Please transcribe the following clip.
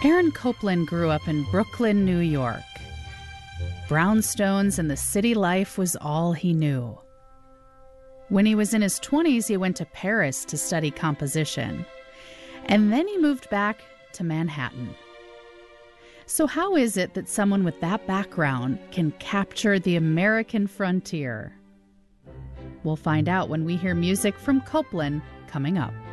Aaron Copland grew up in Brooklyn, New York. Brownstones and the city life was all he knew. When he was in his 20s, he went to Paris to study composition. And then he moved back to Manhattan. So how is it that someone with that background can capture the American frontier? We'll find out when we hear music from Copland coming up.